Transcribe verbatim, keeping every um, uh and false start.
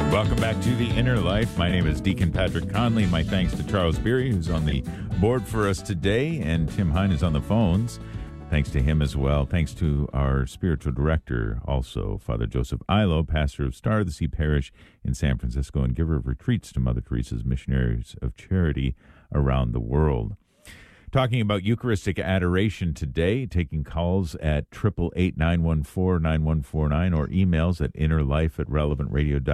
Welcome back to The Inner Life. My name is Deacon Patrick Conley. My thanks to Charles Beery, who's on the board for us today, and Tim Hine is on the phones. Thanks to him as well. Thanks to our spiritual director, also, Father Joseph Ilo, pastor of Star of the Sea Parish in San Francisco and giver of retreats to Mother Teresa's Missionaries of Charity around the world. Talking about Eucharistic adoration today, taking calls at eight eight eight, nine one four, nine one four nine or emails at innerlife at relevant radio dot